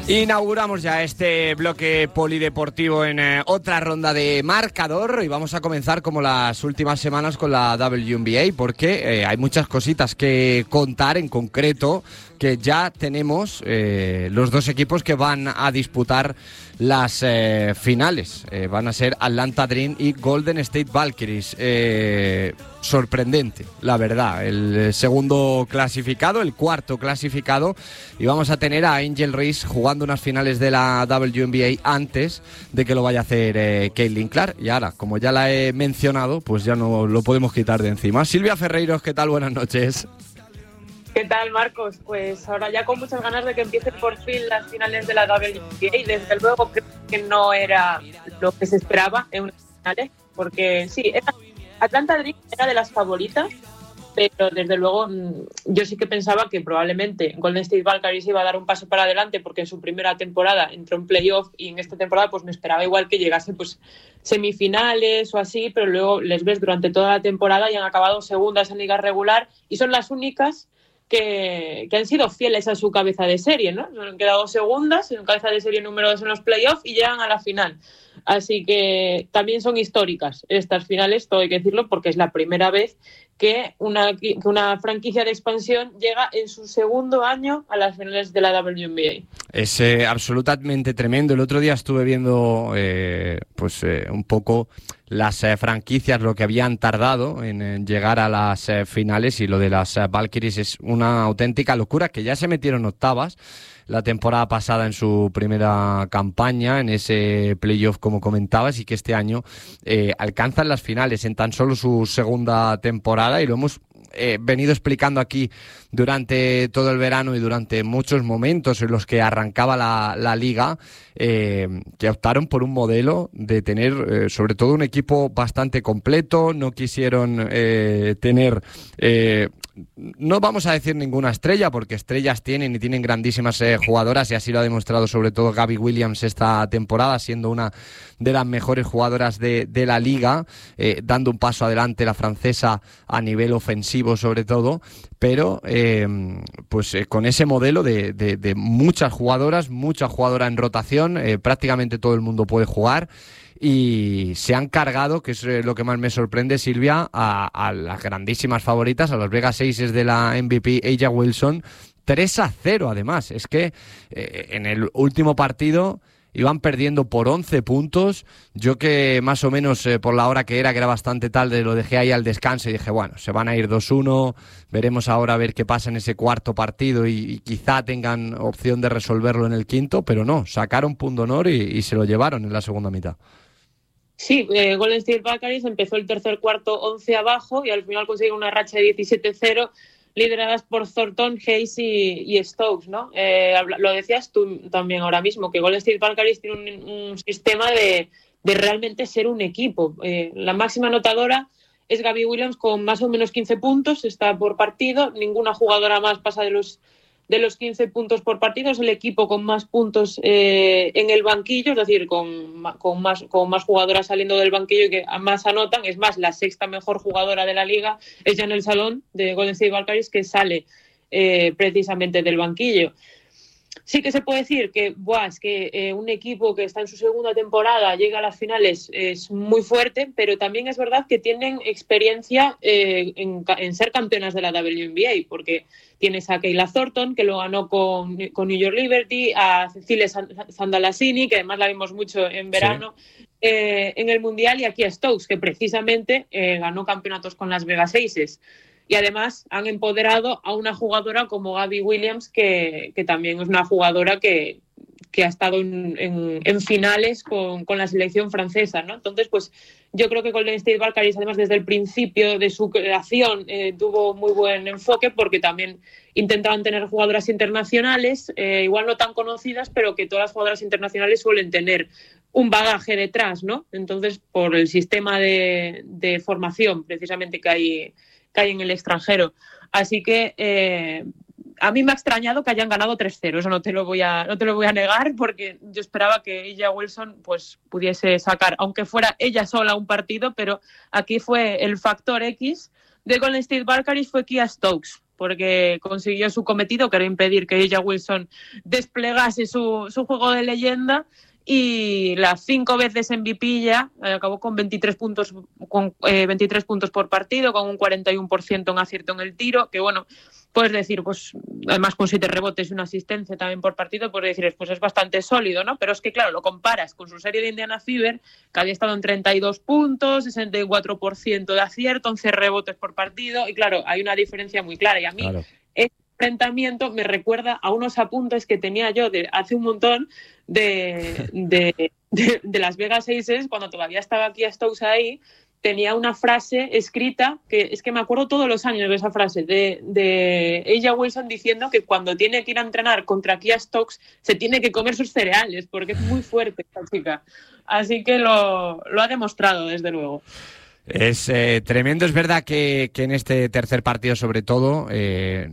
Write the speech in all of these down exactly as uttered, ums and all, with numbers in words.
Inauguramos ya este bloque polideportivo en eh, otra ronda de marcador y vamos a comenzar como las últimas semanas con la W N B A porque eh, hay muchas cositas que contar, en concreto que ya tenemos eh, los dos equipos que van a disputar las eh, finales. Eh, van a ser Atlanta Dream y Golden State Valkyries. Eh, sorprendente, la verdad. El segundo clasificado, el cuarto clasificado, y vamos a tener a Angel Reese jugando unas finales de la W N B A antes de que lo vaya a hacer eh, Caitlin Clark. Y ahora, como ya la he mencionado, pues ya no lo podemos quitar de encima. Silvia Ferreiros, ¿qué tal? Buenas noches. ¿Qué tal, Marcos? Pues ahora ya con muchas ganas de que empiecen por fin las finales de la W N B A, y desde luego creo que no era lo que se esperaba en unas finales, porque sí, era, Atlanta Dream era de las favoritas, pero desde luego yo sí que pensaba que probablemente Golden State Valkyries iba a dar un paso para adelante, porque en su primera temporada entró en playoff y en esta temporada pues me esperaba igual que llegase pues semifinales o así, pero luego les ves durante toda la temporada y han acabado segundas en liga regular y son las únicas Que, que han sido fieles a su cabeza de serie, ¿no? Han quedado segundas, en cabeza de serie número dos en los playoffs y llegan a la final. Así que también son históricas estas finales, todo hay que decirlo, porque es la primera vez que una, que una franquicia de expansión llega en su segundo año a las finales de la W N B A. Es eh, absolutamente tremendo. El otro día estuve viendo eh, pues eh, un poco las eh, franquicias, lo que habían tardado en, en llegar a las eh, finales, y lo de las eh, Valkyries es una auténtica locura, que ya se metieron octavas la temporada pasada en su primera campaña, en ese playoff como comentabas, y que este año eh, alcanzan las finales en tan solo su segunda temporada, y lo hemos eh, venido explicando aquí durante todo el verano y durante muchos momentos en los que arrancaba la, la liga, eh, que optaron por un modelo de tener eh, sobre todo un equipo bastante completo. No quisieron eh, tener eh, no vamos a decir ninguna estrella, porque estrellas tienen y tienen grandísimas eh, jugadoras, y así lo ha demostrado sobre todo Gabby Williams esta temporada, siendo una de las mejores jugadoras de, de la liga, eh, dando un paso adelante la francesa a nivel ofensivo sobre todo, pero eh, pues eh, con ese modelo de, de, de muchas jugadoras, mucha jugadora en rotación, eh, prácticamente todo el mundo puede jugar. Y se han cargado, que es lo que más me sorprende, Silvia, a, a las grandísimas favoritas, a los Vegas Aces de la M V P, A'ja Wilson, tres a cero además. Es que eh, en el último partido iban perdiendo por once puntos. Yo que más o menos eh, por la hora que era, que era bastante tarde, lo dejé ahí al descanso y dije, bueno, se van a ir dos uno, veremos ahora a ver qué pasa en ese cuarto partido y, y quizá tengan opción de resolverlo en el quinto, pero no, sacaron punto honor y, y se lo llevaron en la segunda mitad. Sí, eh, Golden State Valkyries empezó el tercer cuarto once abajo y al final consiguieron una racha de diecisiete cero, lideradas por Thornton, Hayes y, y Stokes, ¿no? Eh, lo decías tú también ahora mismo, que Golden State Valkyries tiene un, un sistema de, de realmente ser un equipo. Eh, la máxima anotadora es Gabby Williams con más o menos quince puntos, está por partido, ninguna jugadora más pasa de los de los quince puntos por partido, es el equipo con más puntos eh, en el banquillo, es decir, con, con, más, con más jugadoras saliendo del banquillo y que más anotan. Es más, la sexta mejor jugadora de la liga es Janelle Salón, de Golden State Valkyries, que sale eh, precisamente del banquillo. Sí que se puede decir que, buah, es que eh, un equipo que está en su segunda temporada llega a las finales es muy fuerte, pero también es verdad que tienen experiencia eh, en, en ser campeonas de la W N B A, porque tienes a Kayla Thornton, que lo ganó con, con New York Liberty, a Cecilia Sandalasini, que además la vimos mucho en verano, sí. eh, en el Mundial, y aquí a Stokes, que precisamente eh, ganó campeonatos con las Vegas Aces. Y además han empoderado a una jugadora como Gabby Williams, que, que también es una jugadora que, que ha estado en, en, en finales con, con la selección francesa, ¿no? Entonces, pues yo creo que Golden State Valkyries, además, desde el principio de su creación, eh, tuvo muy buen enfoque, porque también intentaban tener jugadoras internacionales, eh, igual no tan conocidas, pero que todas las jugadoras internacionales suelen tener un bagaje detrás, ¿no? Entonces, por el sistema de, de formación, precisamente, que hay... que hay en el extranjero. Así que eh, a mí me ha extrañado que hayan ganado tres cero, eso no te lo voy a, no te lo voy a negar, porque yo esperaba que A'ja Wilson pues, pudiese sacar, aunque fuera ella sola, un partido, pero aquí fue el factor X de Golden State Valkyries, fue Kiah Stokes, porque consiguió su cometido, que era impedir que A'ja Wilson desplegase su, su juego de leyenda. Y las cinco veces M V P ya eh, acabó con veintitrés puntos con eh, veintitrés puntos por partido, con un cuarenta y uno por ciento en acierto en el tiro, que bueno, puedes decir, pues además con siete rebotes y una asistencia también por partido, puedes decir, pues es bastante sólido, ¿no? Pero es que claro, lo comparas con su serie de Indiana Fever, que había estado en treinta y dos puntos, sesenta y cuatro por ciento de acierto, once rebotes por partido, y claro, hay una diferencia muy clara, y a mí claro. Este enfrentamiento me recuerda a unos apuntes que tenía yo de hace un montón de, de, de, de Las Vegas Aces, cuando todavía estaba aquí a Stokes ahí, tenía una frase escrita, que es que me acuerdo todos los años de esa frase, de, de A'ja Wilson diciendo que cuando tiene que ir a entrenar contra Kia Stokes se tiene que comer sus cereales, porque es muy fuerte esta chica. Así que lo, lo ha demostrado, desde luego. Es eh, tremendo, es verdad que, que en este tercer partido sobre todo eh,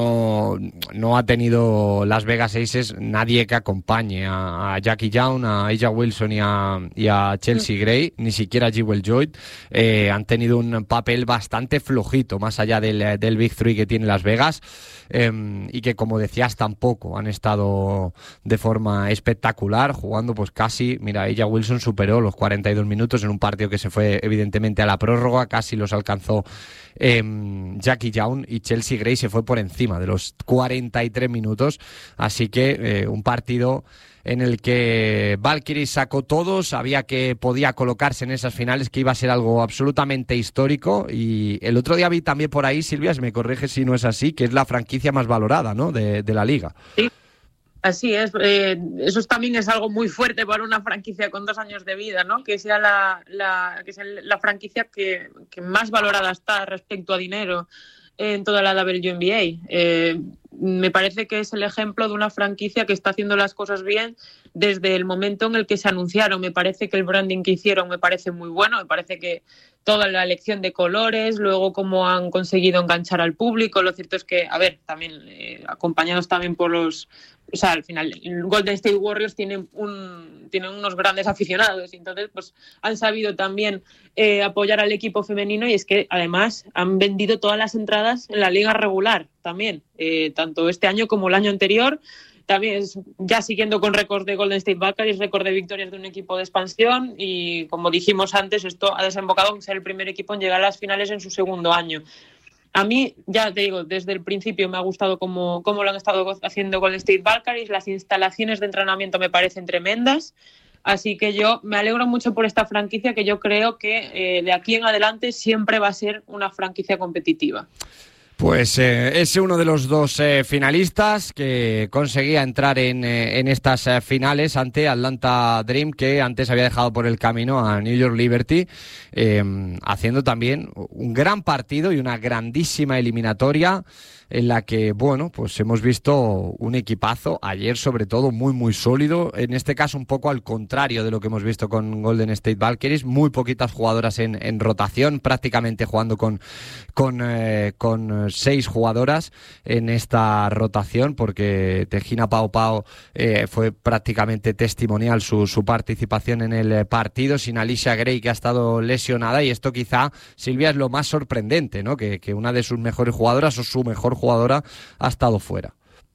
no, no ha tenido Las Vegas Aces nadie que acompañe a, a Jackie Young, a A'ja Wilson y a, y a Chelsea Gray, ni siquiera Jewel Lloyd. Eh, han tenido un papel bastante flojito, más allá del, del Big Three que tiene Las Vegas, eh, y que, como decías, tampoco han estado de forma espectacular, jugando pues casi, mira, A'ja Wilson superó los cuarenta y dos minutos en un partido que se fue evidentemente a la prórroga, casi los alcanzó eh, Jackie Young, y Chelsea Gray se fue por encima de los cuarenta y tres minutos, así que eh, un partido en el que Valkyrie sacó todo, sabía que podía colocarse en esas finales, que iba a ser algo absolutamente histórico, y el otro día vi también por ahí, Silvia, si me corrige si no es así, que es la franquicia más valorada, ¿no?, de, de la liga. Sí. Así es, eh, eso también es algo muy fuerte para una franquicia con dos años de vida, ¿no? Que sea la, la, que sea la franquicia que, que más valorada está respecto a dinero en toda la W N B A. Eh, me parece que es el ejemplo de una franquicia que está haciendo las cosas bien desde el momento en el que se anunciaron. Me parece que el branding que hicieron me parece muy bueno, me parece que toda la elección de colores, luego cómo han conseguido enganchar al público. Lo cierto es que, a ver, también eh, acompañados también por los... O sea, al final, el Golden State Warriors tienen, un, tienen unos grandes aficionados, y entonces pues han sabido también eh, apoyar al equipo femenino, y es que además han vendido todas las entradas en la liga regular también, eh, tanto este año como el año anterior. También es, ya siguiendo con récords de Golden State Valkyries, récord de victorias de un equipo de expansión, y como dijimos antes, esto ha desembocado en ser el primer equipo en llegar a las finales en su segundo año. A mí, ya te digo, desde el principio me ha gustado cómo, cómo lo han estado haciendo Golden State Valkyries. Las instalaciones de entrenamiento me parecen tremendas. Así que yo me alegro mucho por esta franquicia, que yo creo que eh, de aquí en adelante siempre va a ser una franquicia competitiva. Pues eh, es uno de los dos eh, finalistas que conseguía entrar en, eh, en estas eh, finales ante Atlanta Dream, que antes había dejado por el camino a New York Liberty, eh, haciendo también un gran partido y una grandísima eliminatoria en la que, bueno, pues hemos visto un equipazo ayer, sobre todo muy muy sólido, en este caso un poco al contrario de lo que hemos visto con Golden State Valkyries, muy poquitas jugadoras en, en rotación, prácticamente jugando con con, eh, con seis jugadoras en esta rotación, porque Tejina Pau Pau eh, fue prácticamente testimonial su, su participación en el partido, sin Alicia Gray, que ha estado lesionada, y esto quizá, Silvia, es lo más sorprendente, ¿no?, que, que una de sus mejores jugadoras o su mejor jugadora ha estado fuera.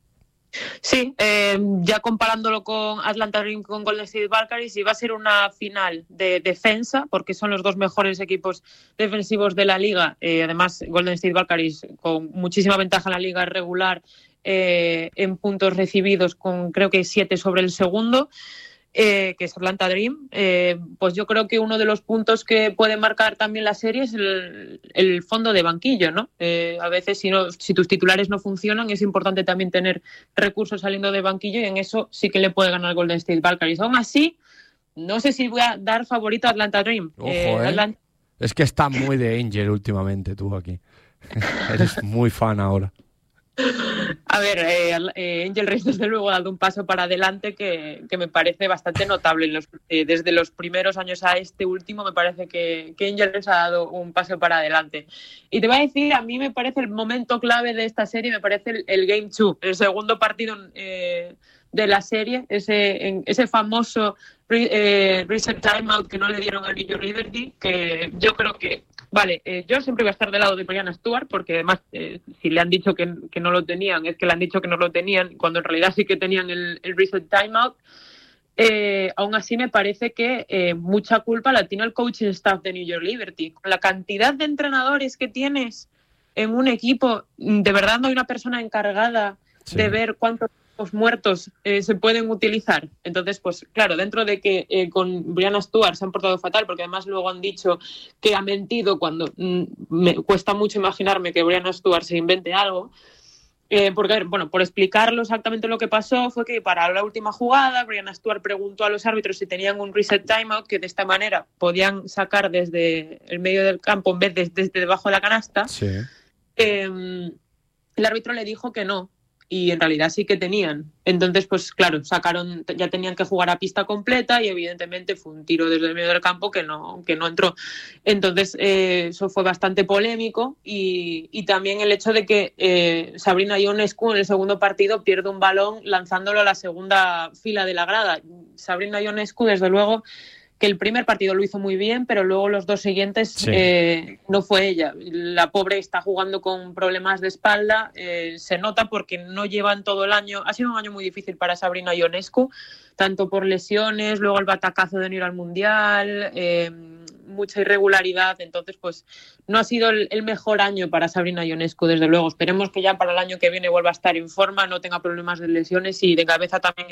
Sí, eh, ya comparándolo con Atlanta Dream, con Golden State Valkyries, iba a ser una final de defensa, porque son los dos mejores equipos defensivos de la liga. Eh, además, Golden State Valkyries con muchísima ventaja en la liga regular, eh, en puntos recibidos, con creo que siete sobre el segundo. Eh, que es Atlanta Dream. Eh, pues yo creo que uno de los puntos que puede marcar también la serie es el, el fondo de banquillo, ¿no? Eh, a veces si, no, si tus titulares no funcionan, es importante también tener recursos saliendo de banquillo, y en eso sí que le puede ganar Golden State Valkyries. Aún así, no sé si voy a dar favorito a Atlanta Dream. Ojo, eh, eh. Atlanta... Es que está muy de Angel últimamente tú aquí. Eres muy fan ahora. A ver, eh, eh, Angel Reese desde luego ha dado un paso para adelante que, que me parece bastante notable. En los, eh, desde los primeros años a este último me parece que, que Angel Reese ha dado un paso para adelante. Y te voy a decir, a mí me parece el momento clave de esta serie, me parece el, el Game dos, el segundo partido eh, de la serie, ese, en, ese famoso eh, reset timeout que no le dieron a New York Liberty, que yo creo que Vale, eh, yo siempre voy a estar del lado de Brianna Stewart, porque además eh, si le han dicho que, que no lo tenían, es que le han dicho que no lo tenían, cuando en realidad sí que tenían el, el reset timeout. Eh, aún así me parece que eh, mucha culpa la tiene el coaching staff de New York Liberty. Con la cantidad de entrenadores que tienes en un equipo, de verdad no hay una persona encargada sí. de ver cuántos muertos eh, se pueden utilizar. Entonces, pues claro, dentro de que eh, con Brianna Stewart se han portado fatal, porque además luego han dicho que ha mentido cuando mm, me cuesta mucho imaginarme que Brianna Stewart se invente algo. Eh, porque, bueno, por explicarlo exactamente lo que pasó, fue que para la última jugada, Brianna Stewart preguntó a los árbitros si tenían un reset timeout, que de esta manera podían sacar desde el medio del campo en vez de desde debajo de la canasta. Sí. Eh, el árbitro le dijo que no, y en realidad sí que tenían. Entonces, pues claro, sacaron, ya tenían que jugar a pista completa y evidentemente fue un tiro desde el medio del campo que no, que no entró. Entonces, eh, eso fue bastante polémico y, y también el hecho de que eh, Sabrina Ionescu en el segundo partido pierde un balón lanzándolo a la segunda fila de la grada. Sabrina Ionescu, desde luego, que el primer partido lo hizo muy bien, pero luego los dos siguientes sí. eh, no fue ella. La pobre está jugando con problemas de espalda, eh, se nota porque no llevan todo el año. Ha sido un año muy difícil para Sabrina Ionescu, tanto por lesiones, luego el batacazo de no ir al Mundial, eh, mucha irregularidad. Entonces, pues no ha sido el, el mejor año para Sabrina Ionescu, desde luego. Esperemos que ya para el año que viene vuelva a estar en forma, no tenga problemas de lesiones y de cabeza también